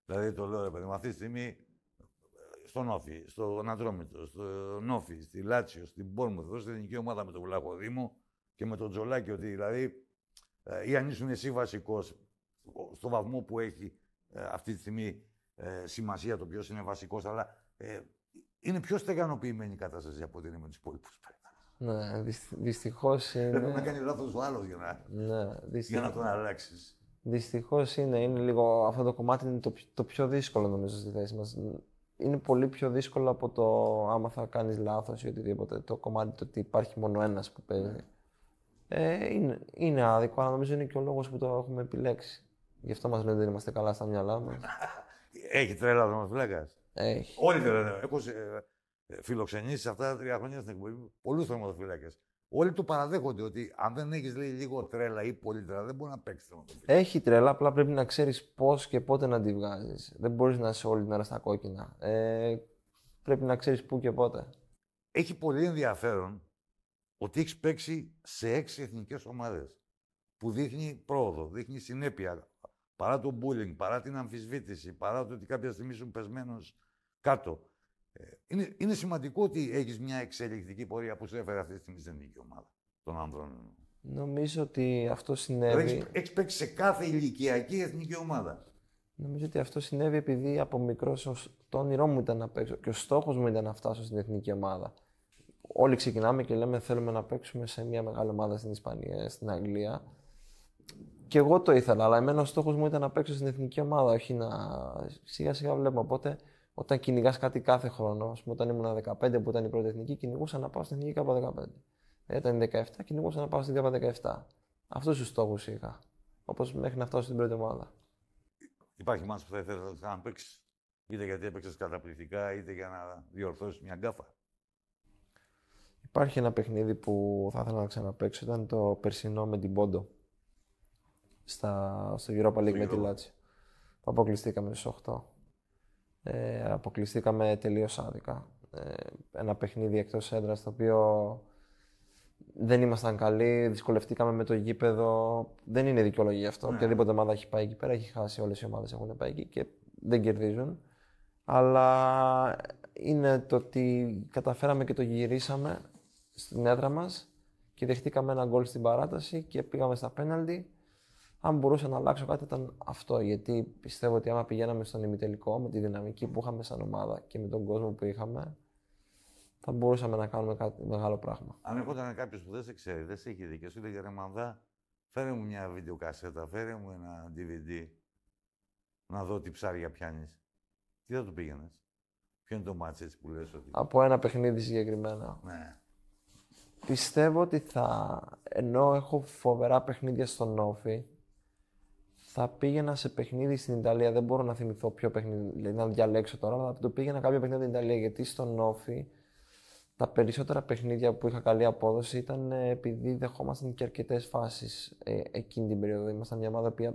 Δηλαδή το λέω ρε παιδί μου, αυτή τη στιγμή στον Όφη, στον Ατρόμητο, στον Όφη, στη Λάτσιο, στην Πόρμουθ, εδώ στην εθνική ομάδα με τον Βλαχοδήμο και με τον Τζολάκη, ότι δηλαδή ή αν ήσουν εσύ βασικός στο βαθμό που έχει αυτή τη στιγμή σημασία το ποιος είναι βασικός, αλλά είναι πιο στεγανοποιημένη η κατάσταση από ότι είναι με τους υπόλοιπους παίκτες. Ναι, δυστυχώς είναι... Πρέπει να κάνει λάθος ο άλλος για να τον αλλάξεις. Δυστυχώς είναι λίγο... Αυτό το κομμάτι είναι το πιο δύσκολο νομίζω στη θέση μας. Είναι πολύ πιο δύσκολο από το άμα θα κάνεις λάθος ή οτιδήποτε. Το κομμάτι το ότι υπάρχει μόνο ένας που παίζει. Είναι άδικο, αλλά νομίζω είναι και ο λόγος που το έχουμε επιλέξει. Γι' αυτό μας λένε ότι δεν είμαστε καλά στα μυαλά μας. Έχει τρέλα ο θεματοφύλακας. Έχει. Όλοι τρέλα. Έχω φιλοξενήσει αυτά τα 3 χρόνια στην εκπομπή πολλούς θεματοφύλακες. Όλοι το παραδέχονται ότι αν δεν έχεις λίγο τρέλα ή πολύ τρέλα, δεν μπορεί να παίξει θεματοφύλακα. Έχει τρέλα, απλά πρέπει να ξέρεις πώς και πότε να τη βγάζεις. Δεν μπορείς να είσαι όλη την ώρα στα κόκκινα. Πρέπει να ξέρεις πού και πότε. Έχει πολύ ενδιαφέρον ότι έχεις παίξει σε 6 εθνικές ομάδες. Που δείχνει πρόοδο, δείχνει συνέπεια. Παρά το bullying, παρά την αμφισβήτηση, παρά το ότι κάποια στιγμή ήσουν πεσμένος κάτω. Είναι σημαντικό ότι έχεις μια εξελικτική πορεία που σου έφερε αυτή τη στιγμή στην εθνική ομάδα των ανδρών. Νομίζω ότι αυτό συνέβη. Έχεις παίξει σε κάθε ηλικιακή εθνική ομάδα. Νομίζω ότι αυτό συνέβη επειδή από μικρός το όνειρό μου ήταν να παίξω και ο στόχος μου ήταν να φτάσω στην εθνική ομάδα. Όλοι ξεκινάμε και λέμε θέλουμε να παίξουμε σε μια μεγάλη ομάδα στην Ισπανία, στην Αγγλία. Και εγώ το ήθελα, αλλά εμένα ο στόχος μου ήταν να παίξω στην εθνική ομάδα, όχι να. Σιγά σιγά βλέπω. Οπότε, όταν κυνηγάς κάτι κάθε χρόνο, ας πούμε, όταν ήμουν 15 που ήταν η πρώτη εθνική, κυνηγούσα να πάω στην εθνική ΚΑΠΑ 15. Όταν 17, κυνηγούσα να πάω στην ΚΑΠΑ 17. Αυτούς τους στόχους είχα. Όπως μέχρι να φτάσω στην πρώτη ομάδα. Υπάρχει μάτς που θα ήθελες να παίξεις, είτε γιατί έπαιξες καταπληκτικά, είτε για να διορθώσεις μια γκάφα. Υπάρχει ένα παιχνίδι που θα ήθελα να ξαναπαίξω, ήταν το περσινό με την Πόντο. Στο Europa League με τη Λάτσιο. Που αποκλειστήκαμε στους 8. Αποκλειστήκαμε τελείως άδικα. Ένα παιχνίδι εκτός έδρας, το οποίο δεν ήμασταν καλοί, δυσκολευτήκαμε με το γήπεδο. Δεν είναι δικαιολογία αυτό. Οποιαδήποτε ομάδα έχει πάει εκεί πέρα, έχει χάσει. Όλες οι ομάδες έχουν πάει εκεί και δεν κερδίζουν. Αλλά είναι το ότι καταφέραμε και το γυρίσαμε στην έδρα μας και δεχτήκαμε ένα γκολ στην παράταση και πήγαμε στα πέναλτι. Αν μπορούσα να αλλάξω κάτι ήταν αυτό, γιατί πιστεύω ότι άμα πηγαίναμε στον ημιτελικό με τη δυναμική που είχαμε σαν ομάδα και με τον κόσμο που είχαμε, θα μπορούσαμε να κάνουμε κάτι μεγάλο πράγμα. Αν έρχονταν κάποιος που δεν σε ξέρει, δεν σε έχει δει και σου έλεγε ρε Μανδά, φέρε μου μια βιντεοκασέτα, φέρε μου ένα DVD, να δω τι ψάρια πιάνεις. Τι θα του πήγαινες? Ποιο είναι το μάτς έτσι που λες ότι... Από ένα παιχνίδι συγκεκριμένα. Ναι. Πιστεύω ότι ενώ έχω φοβερά παιχνίδια στον Όφη, θα πήγαινα σε παιχνίδι στην Ιταλία. Δεν μπορώ να θυμηθώ ποιο παιχνίδι, δηλαδή να διαλέξω τώρα, αλλά θα το πήγαινα κάποιο παιχνίδι στην Ιταλία. Γιατί στον Όφη τα περισσότερα παιχνίδια που είχα καλή απόδοση ήταν επειδή δεχόμασταν και αρκετές φάσεις εκείνη την περίοδο. Ήμασταν μια ομάδα που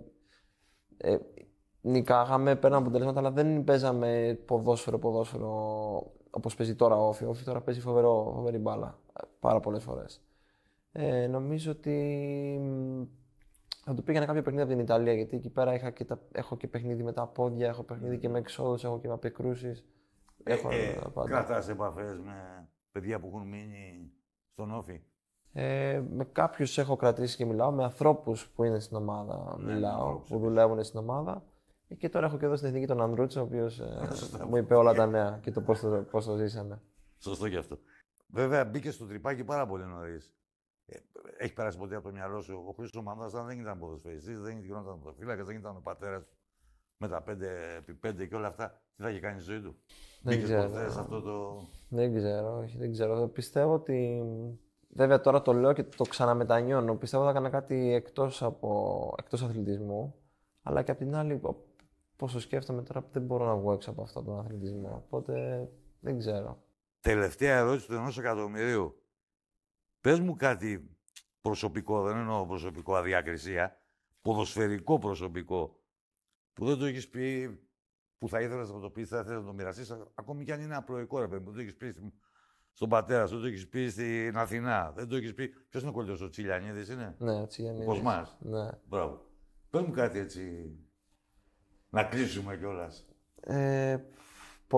νικάγαμε, παίρναμε αποτελέσματα, αλλά δεν παίζαμε ποδόσφαιρο όπως παίζει τώρα ο Όφη. Ο Όφη τώρα παίζει φοβερή μπάλα πάρα πολλές φορές. Νομίζω ότι θα του πήγαινα κάποιο παιχνίδι από την Ιταλία, γιατί εκεί πέρα έχω και παιχνίδι με τα πόδια, έχω παιχνίδι και με εξόδους, έχω και με απεκρούσεις. Κρατάς επαφές με παιδιά που έχουν μείνει στον Όφη? Με κάποιους έχω κρατήσει και μιλάω, με ανθρώπους που είναι στην ομάδα μιλάω, που δουλεύουν στην ομάδα. Και τώρα έχω και εδώ στην Εθνική τον Ανδρούτσο, ο οποίος μου είπε όλα τα νέα και το πώς το ζήσαμε. Σωστό και αυτό. Βέβαια, μπήκε στο τρυπάκι πάρα πολύ νωρίς. Έχει περάσει ποτέ από το μυαλό σου? Ο Χρήστος Μανδάς δεν ήταν ποδοσφαιριστής, δεν γινόταν ποδοφύλακας, δεν ήταν ο πατέρας του με τα 5x5 και όλα αυτά. Τι θα είχε κάνει στη ζωή του? Μπήκες ποτέ σε αυτό το... Δεν ξέρω. Πιστεύω ότι... Βέβαια τώρα το λέω και το ξαναμετανιώνω. Πιστεύω θα έκανα κάτι εκτός αθλητισμού. Αλλά και απ' την άλλη, πόσο σκέφτομαι τώρα, δεν μπορώ να βγω έξω από αυτόν τον αθλητισμό. Οπότε δεν ξέρω. Τελευταία ερώτηση του 1 εκατομμυρίου. Πες μου κάτι προσωπικό, δεν εννοώ προσωπικό αδιάκρισία, ποδοσφαιρικό προσωπικό, που δεν το έχεις πει, που θα ήθελες να το πεις, θα ήθελες να το μοιραστείς, ακόμη κι αν είναι απλοϊκό ρε παιδί, που δεν το έχεις πει στον πατέρα σου, δεν το έχεις πει στην Αθηνά, δεν το έχεις πει. Ποιος είναι ο κολλητός, ο Τσιλιανίδης είναι? Ναι, ο Τσιλιανίδης. Κοσμάς. Ναι. Μπράβο. Πες μου κάτι έτσι Να κλείσουμε κιόλας.